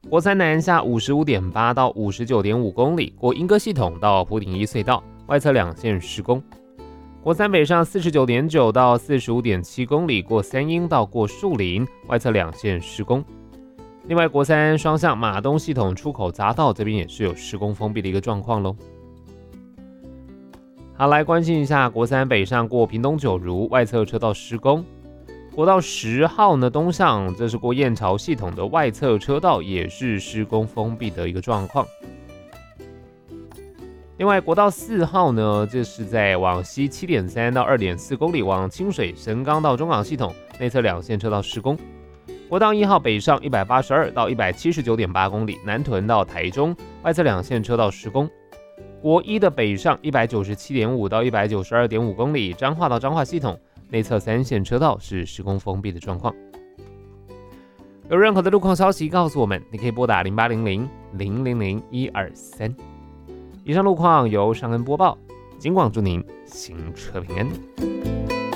国三南下 55.8 到 59.5 公里，过莺歌系统到埔顶一隧道，外侧两线施工。国三北上 49.9 到 45.7 公里，过三莺到过树林，外侧两线施工。另外，国三双向马东系统出口匝道这边也是有施工封闭的一个状况咯。好，来关心一下国三北上过屏东九如，外侧车道施工。国道10号呢东向，这是过燕巢系统的外侧车道也是施工封闭的一个状况。另外，国道4号呢，这是在往西 7.3 到 2.4 公里往清水神冈到中港系统内侧两线车道施工。国道1号北上182到 179.8 公里，南屯到台中外侧两线车道施工。国一的北上 197.5 到 192.5 公里，彰化到彰化系统内侧三线车道是施工封闭的状况。有任何的路况消息告诉我们，你可以拨打0800-000-123。以上路况由尚恩播报，警广祝您行车平安。